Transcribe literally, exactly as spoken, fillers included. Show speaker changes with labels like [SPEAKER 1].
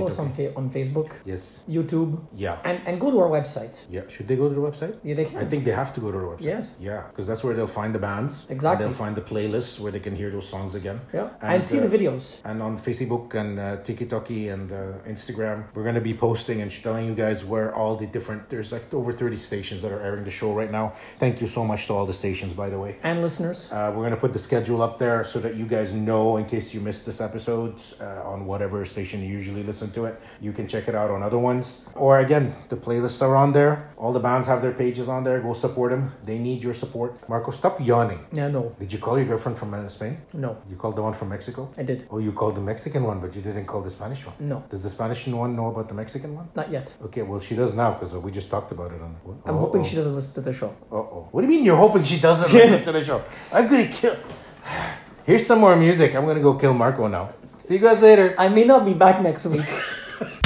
[SPEAKER 1] us on fa- on Facebook,
[SPEAKER 2] Yes.
[SPEAKER 1] YouTube,
[SPEAKER 2] Yeah.
[SPEAKER 1] and, and go to our website.
[SPEAKER 2] Yeah. Should they go to the website?
[SPEAKER 1] Yeah, they can.
[SPEAKER 2] I think they have to go to the website.
[SPEAKER 1] Yes.
[SPEAKER 2] Yeah, because that's where they'll find the bands.
[SPEAKER 1] Exactly.
[SPEAKER 2] And they'll find the playlists where they can hear those songs again.
[SPEAKER 1] Yeah. And, see
[SPEAKER 2] uh,
[SPEAKER 1] the videos.
[SPEAKER 2] And on Facebook and uh, TikTok and uh, Instagram, we're going to be posting and telling you guys where all the different, there's like over thirty stations that are airing the show right now. Thank you so much to all the stations, by the way.
[SPEAKER 1] And listeners.
[SPEAKER 2] Uh, we're going to put the schedule up there so that you guys know in case you missed this episode uh, on whatever station you usually listen to it. You can check it out on other ones. Or again, the playlists are on there. All the bands have their pages on there. Go support them. They need your support. Marco, stop yawning.
[SPEAKER 1] Yeah, no.
[SPEAKER 2] Did you call your girlfriend from uh, Spain?
[SPEAKER 1] No.
[SPEAKER 2] You called the one from Mexico?
[SPEAKER 1] I did.
[SPEAKER 2] Oh, you called the Mexican one, but you didn't call the Spanish one?
[SPEAKER 1] No.
[SPEAKER 2] Does the Spanish one know about the Mexican one?
[SPEAKER 1] Not yet.
[SPEAKER 2] Okay, well, she does now because we just talked about it on the...
[SPEAKER 1] I'm
[SPEAKER 2] oh,
[SPEAKER 1] hoping
[SPEAKER 2] oh.
[SPEAKER 1] she doesn't listen to the show.
[SPEAKER 2] Uh-oh. What do you mean you're hoping she doesn't listen to the show? I'm going to kill... Here's some more music. I'm going to go kill Marco now. See you guys later.
[SPEAKER 1] I may not be back next week.